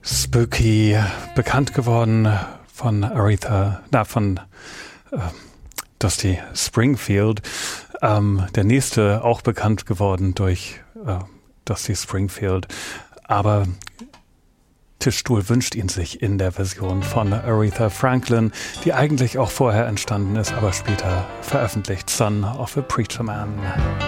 Spooky, bekannt geworden von Dusty Springfield. Der nächste auch bekannt geworden durch Dusty Springfield. Aber Tischstuhl wünscht ihn sich in der Version von Aretha Franklin, die eigentlich auch vorher entstanden ist, aber später veröffentlicht. Son of a Preacher Man.